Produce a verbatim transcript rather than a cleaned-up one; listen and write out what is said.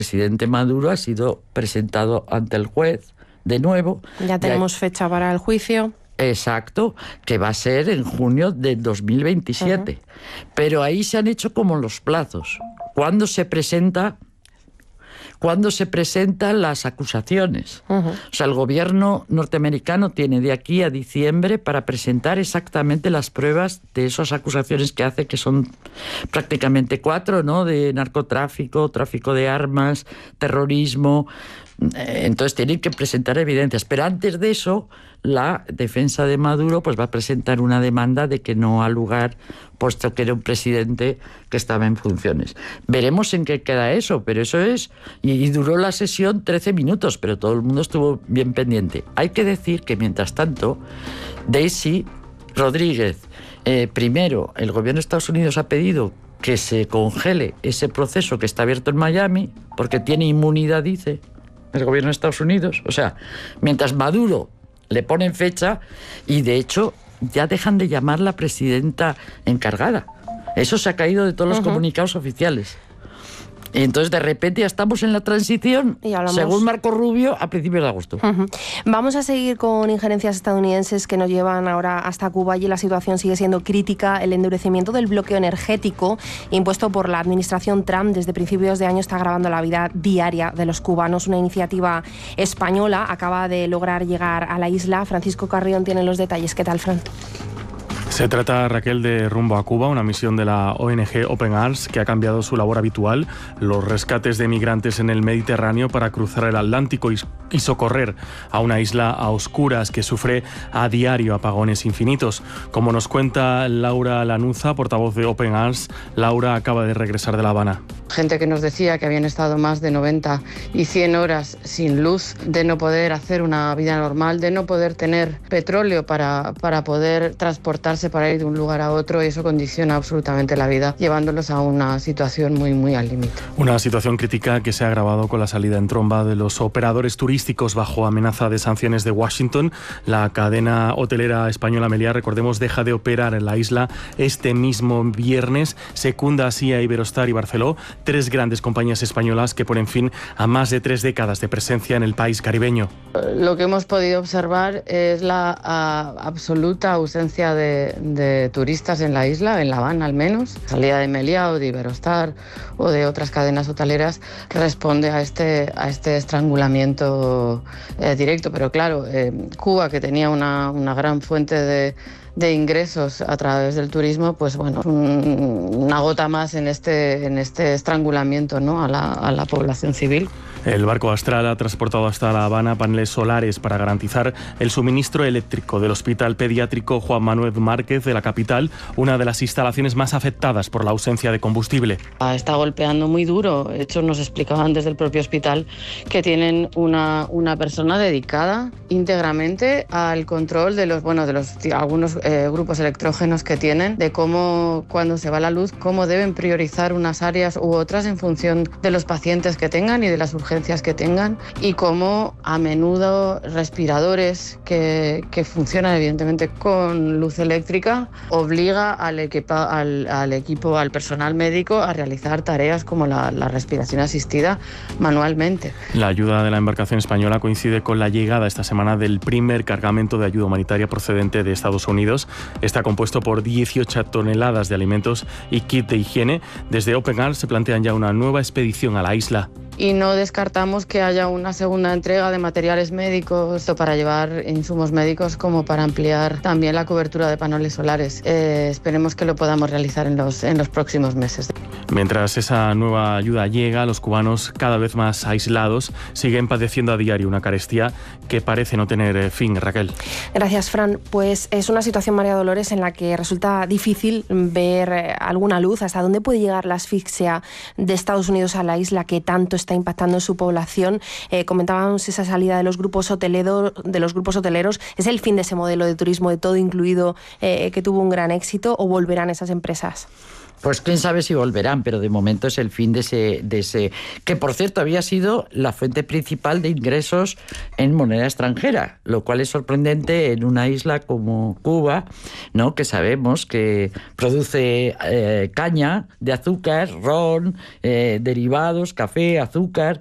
presidente Maduro ha sido presentado ante el juez de nuevo. Ya tenemos fecha para el juicio. Exacto, que va a ser en junio del dos mil veintisiete. Uh-huh. Pero ahí se han hecho como los plazos. ¿Cuándo se presenta? ¿Cuándo se presentan las acusaciones? Uh-huh. O sea, el gobierno norteamericano tiene de aquí a diciembre para presentar exactamente las pruebas de esas acusaciones que hace, que son prácticamente cuatro, ¿no? De narcotráfico, tráfico de armas, terrorismo. Entonces tienen que presentar evidencias. Pero antes de eso, la defensa de Maduro pues va a presentar una demanda de que no ha lugar, puesto que era un presidente que estaba en funciones. Veremos en qué queda eso, pero eso es... Y, y duró la sesión trece minutos, pero todo el mundo estuvo bien pendiente. Hay que decir que, mientras tanto, Daisy Rodríguez, eh, primero, el gobierno de Estados Unidos ha pedido que se congele ese proceso que está abierto en Miami, porque tiene inmunidad, dice el gobierno de Estados Unidos. O sea, mientras Maduro le ponen fecha, y de hecho ya dejan de llamarla presidenta encargada. Eso se ha caído de todos los uh-huh. comunicados oficiales. Y entonces de repente ya estamos en la transición, hablamos... según Marco Rubio, a principios de agosto. Uh-huh. Vamos a seguir con injerencias estadounidenses que nos llevan ahora hasta Cuba, y la situación sigue siendo crítica. El endurecimiento del bloqueo energético impuesto por la administración Trump desde principios de año está agravando la vida diaria de los cubanos. Una iniciativa española acaba de lograr llegar a la isla. Francisco Carrión tiene los detalles. ¿Qué tal, Fran? Se trata, Raquel, de Rumbo a Cuba, una misión de la O N G Open Arms que ha cambiado su labor habitual, los rescates de migrantes en el Mediterráneo, para cruzar el Atlántico y, y socorrer a una isla a oscuras que sufre a diario apagones infinitos. Como nos cuenta Laura Lanuza, portavoz de Open Arms, Laura acaba de regresar de La Habana. Gente que nos decía que habían estado más de noventa y cien horas sin luz, de no poder hacer una vida normal, de no poder tener petróleo para, para poder transportarse, para ir de un lugar a otro, y eso condiciona absolutamente la vida, llevándolos a una situación muy, muy al límite. Una situación crítica que se ha agravado con la salida en tromba de los operadores turísticos bajo amenaza de sanciones de Washington. La cadena hotelera española Meliá, recordemos, deja de operar en la isla este mismo viernes. Secunda así a Iberostar y Barceló, tres grandes compañías españolas que ponen fin a más de tres décadas de presencia en el país caribeño. Lo que hemos podido observar es la a, absoluta ausencia de, de turistas en la isla, en La Habana al menos. La salida de Meliá o de Iberostar o de otras cadenas hoteleras responde a este, a este estrangulamiento eh, directo. Pero claro, eh, Cuba, que tenía una, una gran fuente de de ingresos a través del turismo, pues bueno, una gota más en este, en este estrangulamiento, ¿no?, a la, a la población civil. El barco Astral ha transportado hasta La Habana paneles solares para garantizar el suministro eléctrico del Hospital Pediátrico Juan Manuel Márquez de la capital, una de las instalaciones más afectadas por la ausencia de combustible. Está golpeando muy duro. De hecho, nos explicaban desde el propio hospital que tienen una, una persona dedicada íntegramente al control de los, bueno, de los algunos eh, grupos electrógenos que tienen, de cómo, cuando se va la luz, cómo deben priorizar unas áreas u otras en función de los pacientes que tengan y de las urgencias que tengan, y cómo a menudo respiradores que, que funcionan evidentemente con luz eléctrica obliga al, equipa, al, al equipo, al personal médico a realizar tareas como la, la respiración asistida manualmente. La ayuda de la embarcación española coincide con la llegada esta semana del primer cargamento de ayuda humanitaria procedente de Estados Unidos. Está compuesto por dieciocho toneladas de alimentos y kit de higiene. Desde Open Arms se plantean ya una nueva expedición a la isla. Y no descartamos que haya una segunda entrega de materiales médicos para llevar insumos médicos, como para ampliar también la cobertura de paneles solares. Eh, esperemos que lo podamos realizar en los, en los próximos meses. Mientras esa nueva ayuda llega, los cubanos, cada vez más aislados, siguen padeciendo a diario una carestía que parece no tener fin. Raquel. Gracias, Fran. Pues es una situación, María Dolores, en la que resulta difícil ver alguna luz. ¿Hasta dónde puede llegar la asfixia de Estados Unidos a la isla, que tanto está impactando en su población? Eh, comentábamos esa salida de los grupos hoteleros, de los grupos hoteleros. ¿Es el fin de ese modelo de turismo de todo incluido eh, que tuvo un gran éxito, o volverán esas empresas? Pues quién sabe si volverán, pero de momento es el fin de ese, de ese, que por cierto había sido la fuente principal de ingresos en moneda extranjera, lo cual es sorprendente en una isla como Cuba, ¿no? Que sabemos que produce eh, caña de azúcar, ron, eh, derivados, café, azúcar,